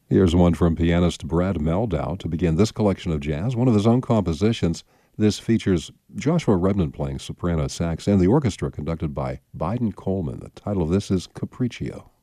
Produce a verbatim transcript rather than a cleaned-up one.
Here's one from pianist Brad Meldau to begin this collection of jazz, one of his own compositions. This features Joshua Redman playing soprano sax and the orchestra conducted by Biden Coleman. The title of this is Capriccio.